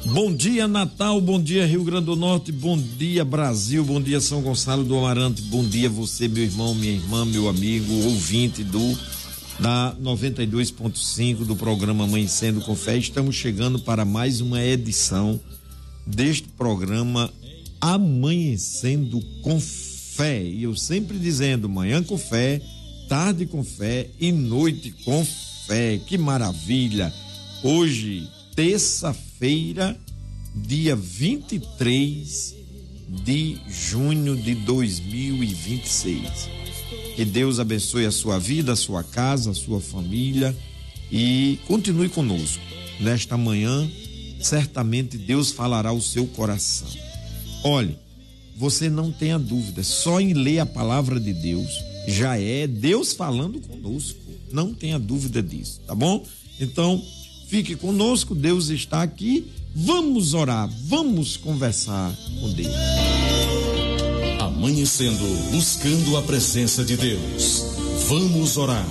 Bom dia, Natal, bom dia, Rio Grande do Norte, bom dia, Brasil, bom dia, São Gonçalo do Amarante, bom dia você, meu irmão, minha irmã, meu amigo, ouvinte da 92.5 do programa Amanhecendo com Fé. Estamos chegando para mais uma edição deste programa Amanhecendo com Fé. E eu sempre dizendo, manhã com fé, tarde com fé e noite com fé. Que maravilha! Hoje, terça-feira, dia 23 de junho de 2026. Que Deus abençoe a sua vida, a sua casa, a sua família e continue conosco. Nesta manhã, certamente Deus falará ao seu coração. Olhe, você não tenha dúvida, só em ler a palavra de Deus já é Deus falando conosco. Não tenha dúvida disso, tá bom? Então, fique conosco, Deus está aqui. Vamos orar, vamos conversar com Deus. Amanhecendo, buscando a presença de Deus. Vamos orar.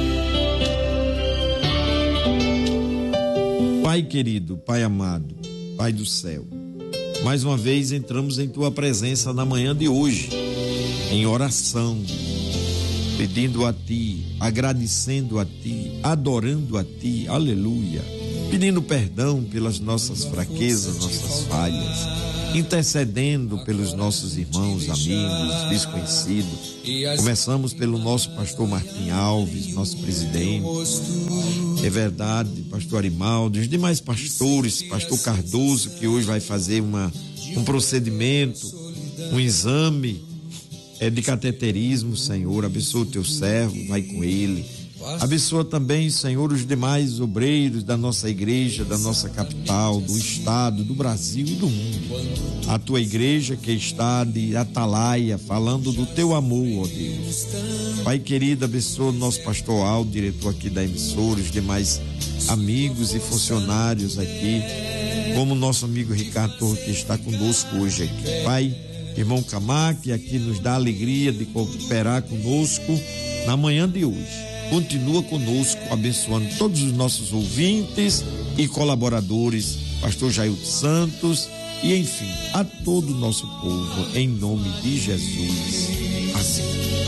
Pai querido, Pai amado, Pai do céu, mais uma vez entramos em tua presença na manhã de hoje, em oração, pedindo a ti, agradecendo a ti, adorando a ti, aleluia, pedindo perdão pelas nossas fraquezas, nossas falhas, intercedendo pelos nossos irmãos, amigos, desconhecidos. Começamos pelo nosso pastor Martim Alves, nosso presidente, é verdade, pastor Arimaldo, os demais pastores, pastor Cardoso, que hoje vai fazer um procedimento, um exame de cateterismo, Senhor, abençoa o teu servo, vai com ele. Abençoa também, Senhor, os demais obreiros da nossa igreja, da nossa capital, do estado, do Brasil e do mundo. A tua igreja que está de atalaia, falando do teu amor, ó Deus. Pai querido, abençoa o nosso pastor Aldo, diretor aqui da emissora, os demais amigos e funcionários aqui, como o nosso amigo Ricardo Torres, que está conosco hoje aqui. Pai, irmão Camar, que aqui nos dá a alegria de cooperar conosco na manhã de hoje. Continua conosco, abençoando todos os nossos ouvintes e colaboradores, pastor Jailton Santos e, enfim, a todo o nosso povo, em nome de Jesus. Assim.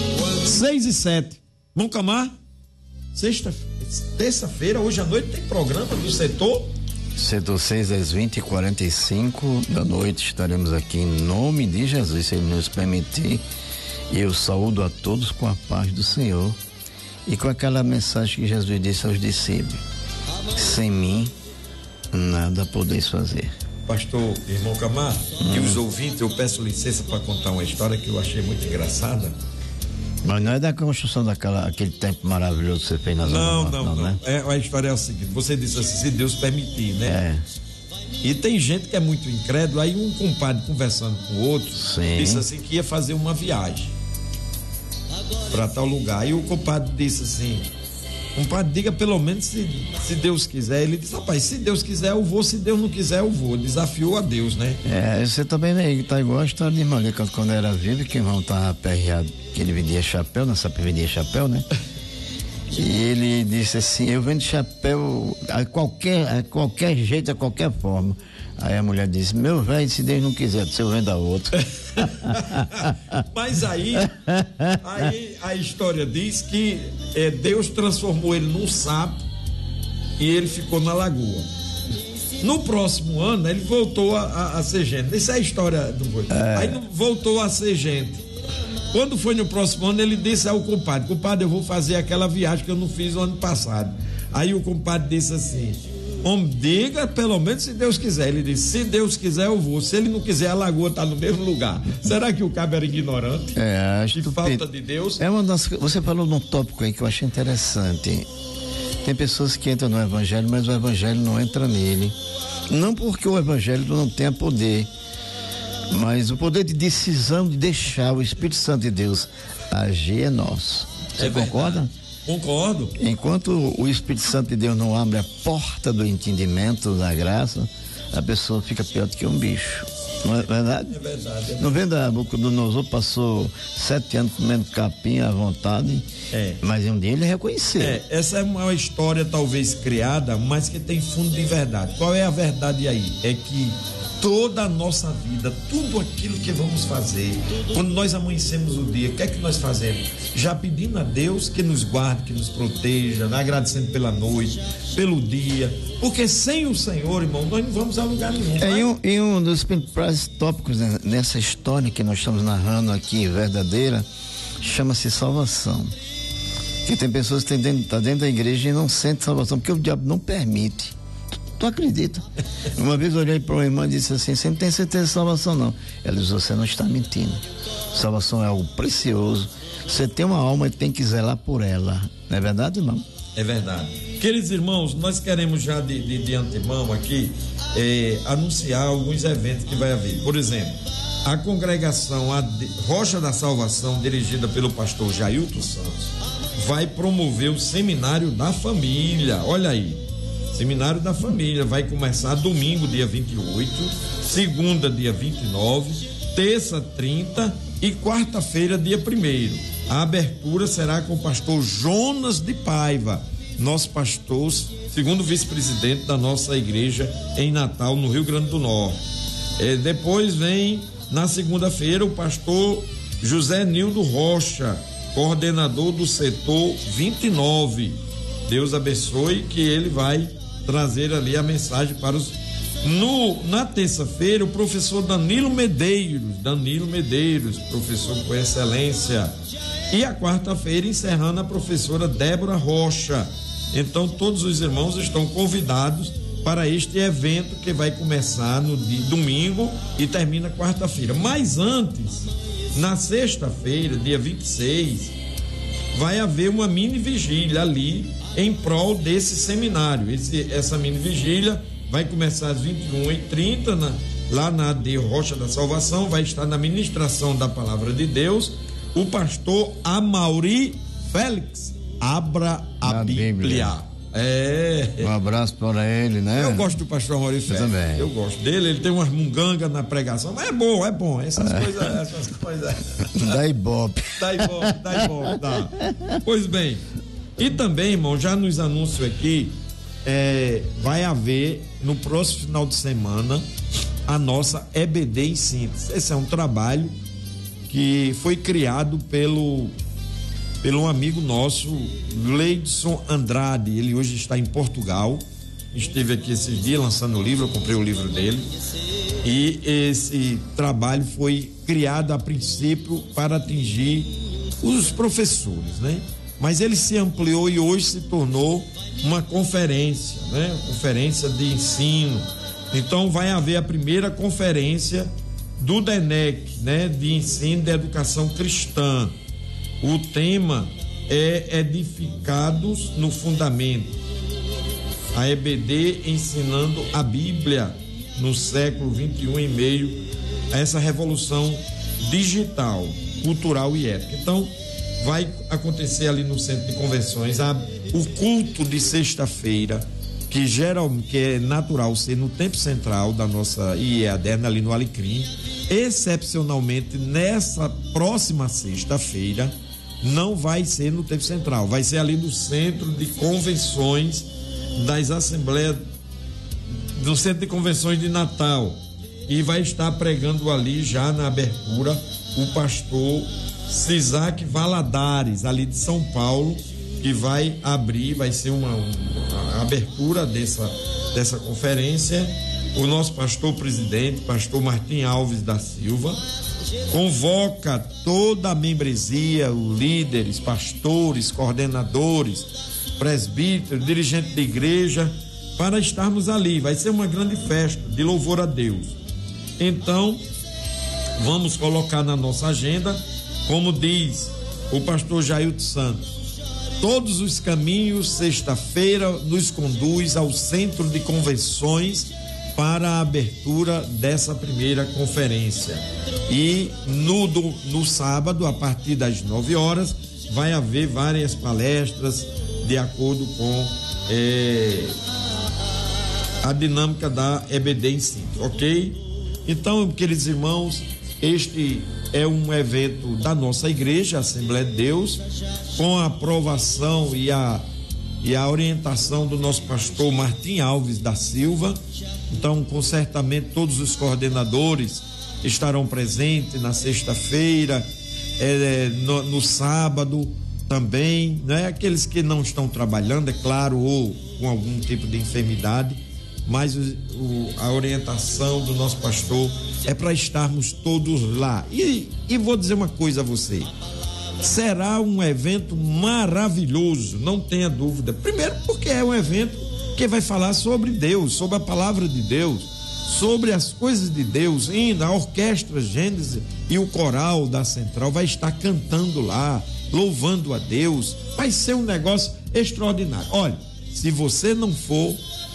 6:07. Vamos Camar? Terça-feira, hoje à noite, tem programa do setor? Setor 6 às 20h45 da noite estaremos aqui em nome de Jesus, se Ele nos permitir. E eu saúdo a todos com a paz do Senhor. E com aquela mensagem que Jesus disse aos discípulos: sem mim, nada podeis fazer. Pastor, irmão Camar, e os ouvintes, eu peço licença para contar uma história que eu achei muito engraçada. Mas não é da construção aquele tempo maravilhoso que você fez na Zona Norte, não. Né? A história é a seguinte: você disse assim, se Deus permitir, né? E tem gente que é muito incrédulo, aí um compadre conversando com o outro, disse assim que ia fazer uma viagem para tal lugar. E o compadre disse assim: compadre, diga pelo menos se Deus quiser. Ele disse: rapaz, se Deus quiser eu vou, se Deus não quiser eu vou. Desafiou a Deus, né? Você também tá igual a história de irmão, quando era vivo, que o irmão tava aperreado, que ele vendia chapéu, na Sapé vendia chapéu, né? E ele disse assim: eu vendo chapéu a qualquer jeito, a qualquer forma. Aí a mulher disse: meu velho, se Deus não quiser, você venda outro. Mas aí a história diz que Deus transformou ele num sapo e ele ficou na lagoa. No próximo ano ele voltou a ser gente. Essa é a história do boi. Aí voltou a ser gente. Quando foi no próximo ano, ele disse ao compadre: eu vou fazer aquela viagem que eu não fiz o ano passado. Aí o compadre disse assim: homem, diga pelo menos se Deus quiser. Ele disse: se Deus quiser eu vou, se ele não quiser a lagoa tá no mesmo lugar. Será que o cabo era ignorante? Acho de falta de Deus? Você falou num tópico aí que eu achei interessante. Tem pessoas que entram no evangelho, mas o evangelho não entra nele. Não porque o evangelho não tenha poder, mas o poder de decisão de deixar o Espírito Santo de Deus agir é nosso. Você concorda? Concordo. Enquanto o Espírito Santo de Deus não abre a porta do entendimento, da graça, a pessoa fica pior do que um bicho. Não é verdade? É verdade. Não vem da Nabucodonosor, passou 7 anos comendo capim à vontade, mas um dia ele reconheceu. Essa é uma história talvez criada, mas que tem fundo de verdade. Qual é a verdade aí? É que toda a nossa vida, tudo aquilo que vamos fazer, quando nós amanhecemos o dia, o que é que nós fazemos? Já pedindo a Deus que nos guarde, que nos proteja, né? Agradecendo pela noite, pelo dia, porque sem o Senhor, irmão, nós não vamos a lugar nenhum. E um dos principais tópicos nessa história que nós estamos narrando aqui, verdadeira, chama-se salvação. Que tem pessoas que estão dentro da igreja e não sentem salvação, porque o diabo não permite. Tu acredita? Uma vez eu olhei para uma irmã e disse assim: você não tem certeza de salvação, não. Ela disse: você não está mentindo. Salvação é algo precioso. Você tem uma alma e tem que zelar por ela. Não é verdade, irmão? É verdade. Queridos irmãos, nós queremos já de antemão aqui anunciar alguns eventos que vai haver. Por exemplo, a congregação Rocha da Salvação, dirigida pelo pastor Jailton Santos, vai promover o Seminário da Família. Olha aí. Seminário da Família vai começar domingo, dia 28, segunda, dia 29, terça, 30 e quarta-feira, dia 1º. A abertura será com o pastor Jonas de Paiva, nosso pastor, segundo vice-presidente da nossa igreja em Natal, no Rio Grande do Norte. Depois vem, na segunda-feira, o pastor José Nildo Rocha, coordenador do setor 29. Deus abençoe, que ele vai trazer ali a mensagem para os... Na terça-feira, o professor Danilo Medeiros, professor com excelência. E a quarta-feira, encerrando, a professora Débora Rocha. Então, todos os irmãos estão convidados para este evento que vai começar no domingo e termina quarta-feira. Mas antes, na sexta-feira, dia 26, vai haver uma mini vigília ali em prol desse seminário. Essa mini vigília vai começar às 21h30 lá na AD Rocha da Salvação. Vai estar na ministração da Palavra de Deus o pastor Amauri Félix. Abra a Bíblia. Um abraço para ele, né? Eu gosto do pastor Amauri Félix. Também. Eu gosto dele, ele tem umas mungangas na pregação, mas é bom. Essas coisas. Dá ibope. Dá. Pois bem. E também, irmão, já nos anúncio aqui, vai haver no próximo final de semana a nossa EBD em síntese. Esse é um trabalho que foi criado pelo amigo nosso, Leidson Andrade. Ele hoje está em Portugal, esteve aqui esses dias lançando o livro, eu comprei o livro dele. E esse trabalho foi criado a princípio para atingir os professores, né? Mas ele se ampliou e hoje se tornou uma conferência, né? Conferência de ensino. Então vai haver a primeira conferência do DENEC, né? De ensino de educação cristã. O tema é Edificados no Fundamento. A EBD ensinando a Bíblia no século 21 e meio a essa revolução digital, cultural e ética. Então, vai acontecer ali no Centro de Convenções o culto de sexta-feira, que é natural ser no tempo central da nossa IEADERN, ali no Alecrim. Excepcionalmente, nessa próxima sexta-feira, não vai ser no tempo central, vai ser ali no Centro de Convenções das Assembleias, do Centro de Convenções de Natal, e vai estar pregando ali já na abertura o pastor Cisac Valadares, ali de São Paulo, que vai abrir, vai ser uma abertura dessa conferência. O nosso pastor presidente, pastor Martim Alves da Silva, convoca toda a membresia, os líderes, pastores, coordenadores, presbíteros, dirigentes de igreja, para estarmos ali. Vai ser uma grande festa de louvor a Deus. Então, vamos colocar na nossa agenda, como diz o pastor Jailton Santos, todos os caminhos, sexta-feira, nos conduz ao Centro de Convenções para a abertura dessa primeira conferência. E no sábado, a partir das 9 horas, vai haver várias palestras de acordo com a dinâmica da EBD em si, ok? Então, queridos irmãos, este é um evento da nossa igreja, Assembleia de Deus, com a aprovação e a orientação do nosso pastor Martim Alves da Silva. Então, com certamente todos os coordenadores estarão presentes na sexta-feira, no sábado também, né? Aqueles que não estão trabalhando, é claro, ou com algum tipo de enfermidade, mas a orientação do nosso pastor é para estarmos todos lá. E vou dizer uma coisa a você: será um evento maravilhoso, não tenha dúvida. Primeiro, porque é um evento que vai falar sobre Deus, sobre a palavra de Deus, sobre as coisas de Deus. Ainda a orquestra Gênesis e o coral da Central vai estar cantando lá, louvando a Deus. Vai ser um negócio extraordinário. Olha, se você não for,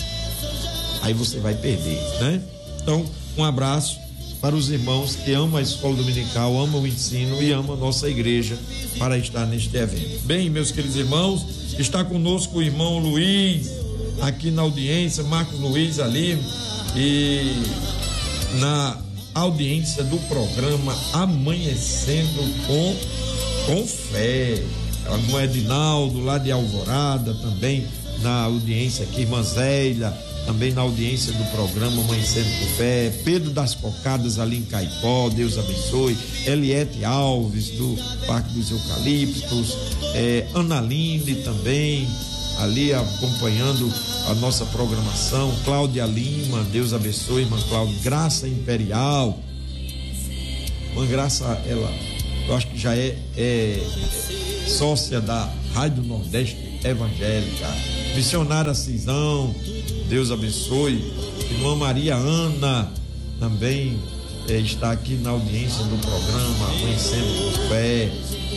aí você vai perder, né? Então, um abraço para os irmãos que amam a escola dominical, amam o ensino e amam a nossa igreja para estar neste evento. Bem, meus queridos irmãos, está conosco o irmão Luiz, aqui na audiência, Marcos Luiz ali, e na audiência do programa Amanhecendo com Fé. A irmã Edinaldo, lá de Alvorada, também na audiência aqui, irmã Zélia, também na audiência do programa Amanhecendo com Fé. Pedro das Cocadas ali em Caicó, Deus abençoe. Eliete Alves do Parque dos Eucaliptos, Ana Linde também ali acompanhando a nossa programação. Cláudia Lima, Deus abençoe, irmã Cláudia. Graça Imperial, irmã Graça, ela, eu acho que já é sócia da Rádio Nordeste Evangélica. Missionária Cisão, Deus abençoe. Irmã Maria Ana também está aqui na audiência do programa Amanhecendo com Fé.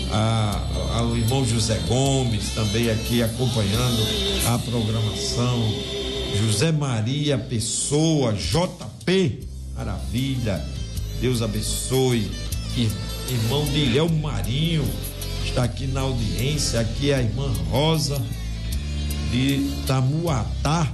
O irmão José Gomes também aqui acompanhando a programação. José Maria Pessoa, JP, maravilha, Deus abençoe. Irmão Dilhão Marinho está aqui na audiência. Aqui é a irmã Rosa de Tamuatá,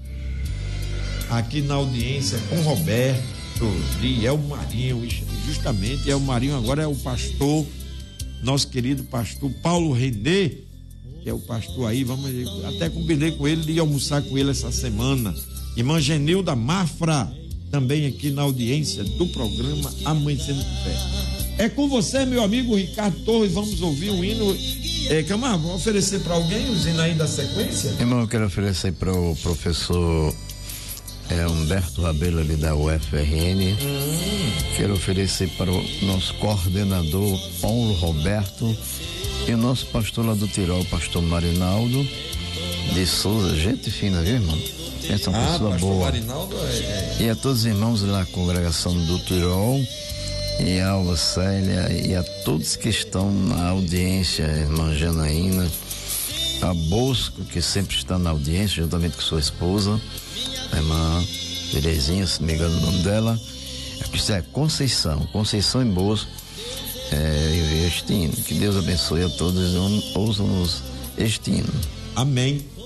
aqui na audiência com Roberto de El Marinho. Justamente El Marinho agora é o pastor, nosso querido pastor Paulo Renê, que é o pastor aí. Até combinei com ele de ir almoçar com ele essa semana. Irmã Genilda Mafra também aqui na audiência do programa Amanhecendo com Fé. É com você, meu amigo Ricardo Torres. Vamos ouvir um hino. Camargo, vamos oferecer para alguém os hinos aí da sequência? Irmão, eu quero oferecer para o professor Humberto Rabelo ali da UFRN. Quero oferecer para o nosso coordenador Paulo Roberto e o nosso pastor lá do Tirol, pastor Marinaldo de Souza. Gente fina, viu, irmão? Essa é uma pessoa boa. Marinaldo E a todos os irmãos da congregação do Tirol, e a Alva Célia, e a todos que estão na audiência, a irmã Janaína, a Bosco, que sempre está na audiência, juntamente com sua esposa, a irmã Terezinha, se não me engano o nome dela. Isso é Conceição em Bosco, este hino. Que Deus abençoe a todos, ouçam-nos este hino. Amém.